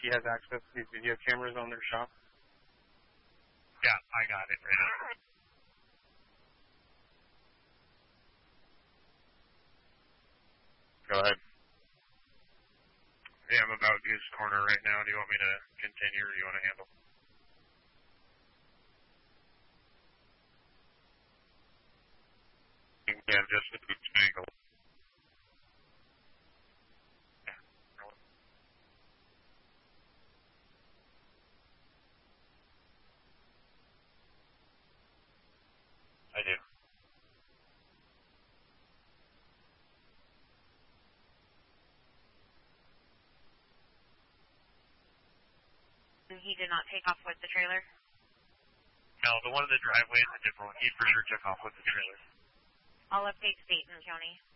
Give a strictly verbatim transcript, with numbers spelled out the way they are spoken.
he has access to these video cameras on their shop? Yeah, I got it right now. Go ahead. Yeah, I'm about Goose Corner right now. Do you want me to continue or do you want to handle? Yeah, just the Goose angle. I do. He did not take off with the trailer? No, the one in the driveway is a different one. He for sure took off with the trailer. I'll update state and county.